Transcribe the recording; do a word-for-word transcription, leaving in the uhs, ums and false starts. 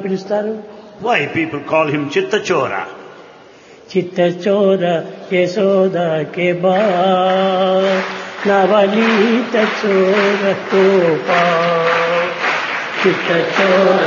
పిలుస్తారు? Why people call him Chitta Chora? చిత్త చోర యశోద కే బా నవనీత చోర గోపా చిత్త చోర